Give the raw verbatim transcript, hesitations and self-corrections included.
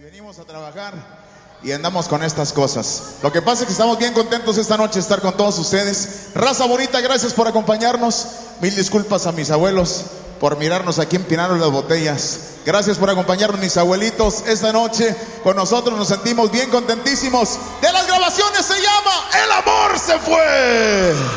Venimos a trabajar y andamos con estas cosas. Lo que pasa es que estamos bien contentos esta noche de estar con todos ustedes. Raza bonita, gracias por acompañarnos. Mil disculpas a mis abuelos por mirarnos aquí empinando las botellas. Gracias por acompañarnos, mis abuelitos. Esta noche con nosotros nos sentimos bien contentísimos. De las grabaciones se llama El amor se fue.